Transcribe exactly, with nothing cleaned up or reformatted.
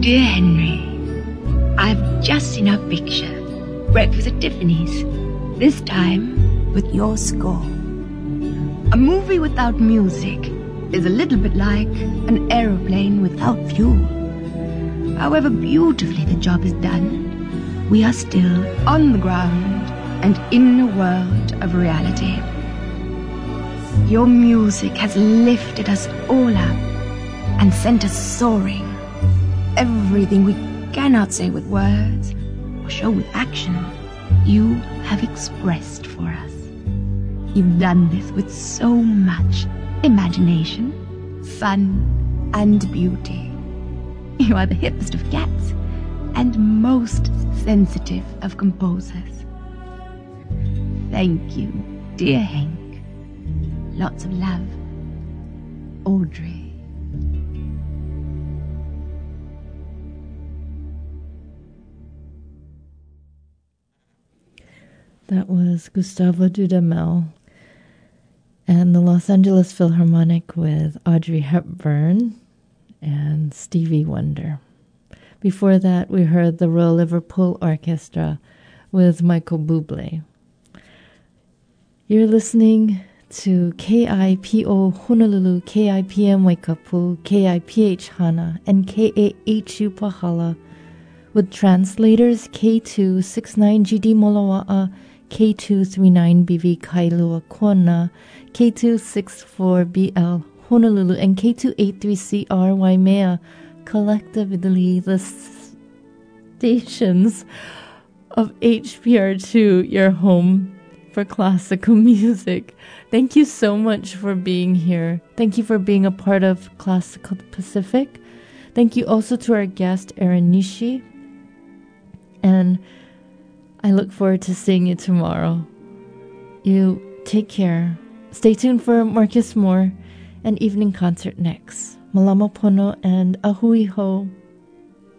Dear Henry, I've just seen our picture. Breakfast at Tiffany's. This time with your score. A movie without music is a little bit like an aeroplane without fuel. However beautifully the job is done, we are still on the ground and in a world of reality. Your music has lifted us all up and sent us soaring. Everything we cannot say with words or show with action, you have expressed for us. You've done this with so much imagination, fun, and beauty. You are the hippest of cats and most sensitive of composers. Thank you, dear Hank. Lots of love, Audrey. That was Gustavo Dudamel and the Los Angeles Philharmonic with Audrey Hepburn and Stevie Wonder. Before that, we heard the Royal Liverpool Orchestra with Michael Bublé. You're listening to K I P O Honolulu, K I P M Waikapu, K I P H Hana, and K A H U Pahala, with translators K two sixty-nine G D Moloa'a, K two thirty-nine B V Kailua Kona, K two sixty-four B L Honolulu, and K two eighty-three C R Waimea, collectively the stations of H P R two, your home for classical music. Thank you so much for being here. Thank you for being a part of Classical Pacific. Thank you also to our guest, Erin Nishi. And I look forward to seeing you tomorrow. You take care. Stay tuned for Marcus Moore and evening concert next. Malama pono and ahui ho.